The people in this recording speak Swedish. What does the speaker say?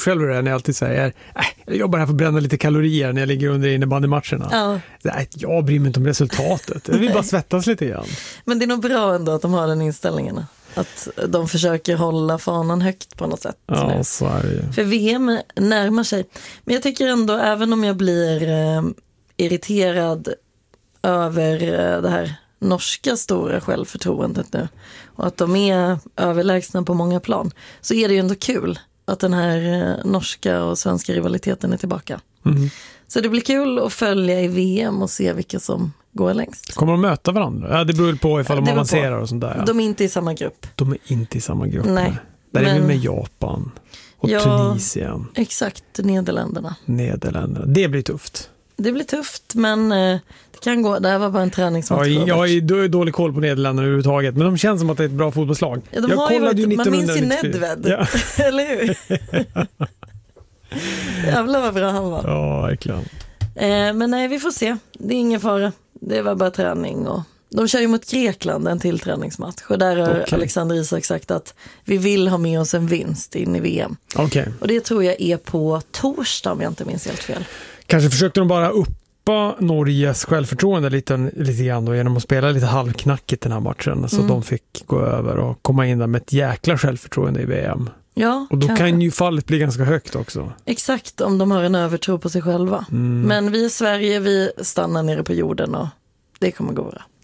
själv hur det är när jag alltid säger jag jobbar här för att bränna lite kalorier när jag ligger under innebandymatcherna. Ja. Jag bryr mig inte om resultatet. Jag vill bara svettas lite grann. Men det är nog bra ändå att de har den inställningen. Att de försöker hålla fanan högt på något sätt. Ja, så är det. För VM närmar sig. Men jag tycker ändå, även om jag blir irriterad över det här norska stora självförtroendet nu och att de är överlägsna på många plan, så är det ju ändå kul att den här norska och svenska rivaliteten är tillbaka. Så det blir kul att följa i VM och se vilka som går längst. Kommer de möta varandra? Ja, det beror på ifall de avancerar och sånt där. Ja. De är inte i samma grupp. De är inte i samma grupp. Nej. Där är vi med Japan och Tunisien. Exakt, Nederländerna. Det blir tufft. Det blir tufft, men det kan gå. Det här var bara en träningsmatch. Ja, jag är dålig koll på Nederländerna överhuvudtaget, men de känns som att det är ett bra fotbollslag. Ja, man minns ju Nedved, ja. Eller hur? Jävlar vad bra han var. Ja, verkligen. Men nej, vi får se. Det är ingen fara. Det var bara träning. Och de kör ju mot Grekland en till träningsmatch. Och där har Alexander Isak sagt att vi vill ha med oss en vinst in i VM. Och det tror jag är på torsdag, om jag inte minns helt fel. Kanske försökte de bara uppa Norges självförtroende lite grann då, genom att spela lite halvknackigt den här matchen. Så de fick gå över och komma in där med ett jäkla självförtroende i VM. Ja, och då kan ju fallet bli ganska högt också. Exakt, om de har en övertro på sig själva. Men vi i Sverige, vi stannar nere på jorden och det kommer gå bra.